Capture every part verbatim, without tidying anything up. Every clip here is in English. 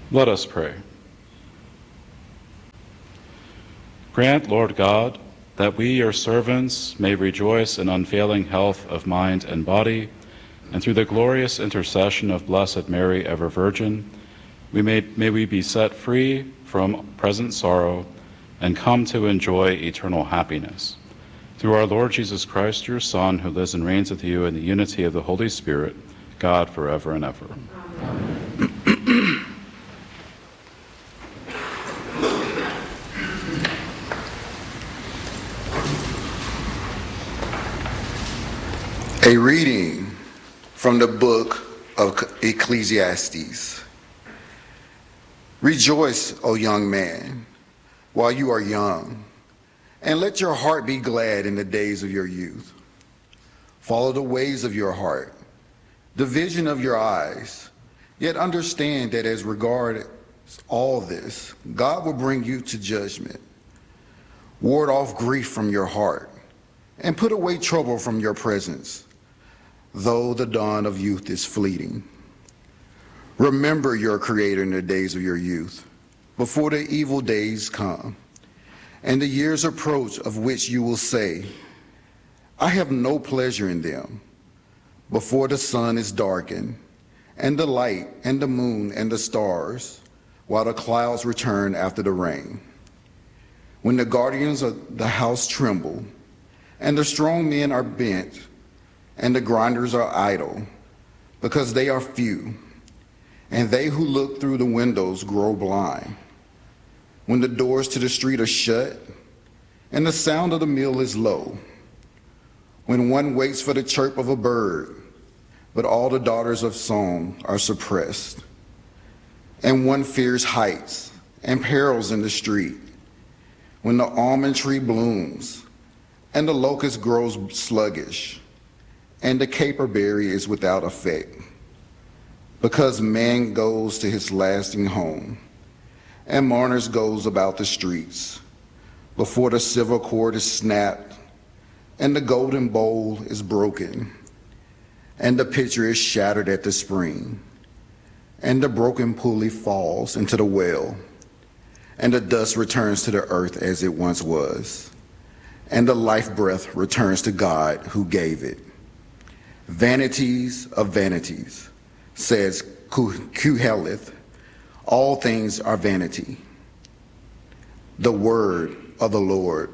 Let us pray. Grant, Lord God, that we, your servants, may rejoice in unfailing health of mind and body, and through the glorious intercession of Blessed Mary, ever Virgin, we may, may we be set free from present sorrow and come to enjoy eternal happiness. Through our Lord Jesus Christ, your Son, who lives and reigns with you in the unity of the Holy Spirit, God, forever and ever. Amen. A reading from the book of Ecclesiastes. Rejoice, O young man, while you are young, and let your heart be glad in the days of your youth. Follow the ways of your heart, the vision of your eyes, yet understand that as regards all this, God will bring you to judgment. Ward off grief from your heart, and put away trouble from your presence, though the dawn of youth is fleeting. Remember your Creator in the days of your youth, before the evil days come, and the years approach of which you will say, I have no pleasure in them, before the sun is darkened, and the light, and the moon, and the stars, while the clouds return after the rain. When the guardians of the house tremble, and the strong men are bent, and the grinders are idle, because they are few, and they who look through the windows grow blind. When the doors to the street are shut, and the sound of the mill is low. When one waits for the chirp of a bird, but all the daughters of song are suppressed. And one fears heights and perils in the street. When the almond tree blooms, and the locust grows sluggish, and the caperberry is without effect, because man goes to his lasting home, and mourners goes about the streets, before the silver cord is snapped, and the golden bowl is broken, and the pitcher is shattered at the spring, and the broken pulley falls into the well, and the dust returns to the earth as it once was, and the life breath returns to God who gave it. Vanities of vanities, says Koheleth, all things are vanity. The word of the Lord.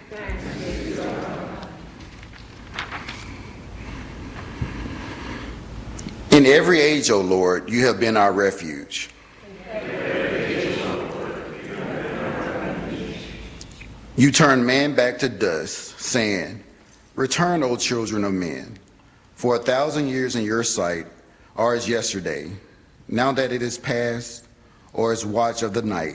In every age, O Lord, you have been our refuge. You turn man back to dust, saying, return, O children of men. For a thousand years in your sight are as yesterday, now that it is past, or as watch of the night.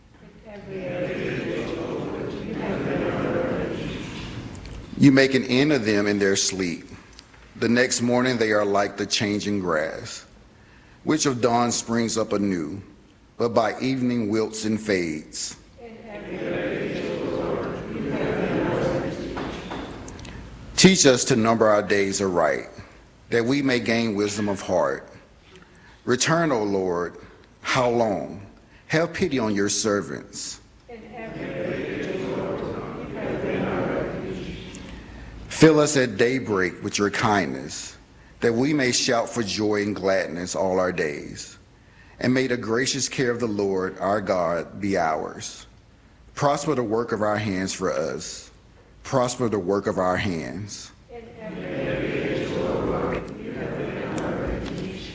You make an end of them in their sleep. The next morning they are like the changing grass, which of dawn springs up anew, but by evening wilts and fades. Teach us to number our days aright, that we may gain wisdom of heart. Return, O Lord, how long? Have pity on your servants. Fill us at daybreak with your kindness, that we may shout for joy and gladness all our days. And may the gracious care of the Lord our God be ours. Prosper the work of our hands for us. Prosper the work of our hands.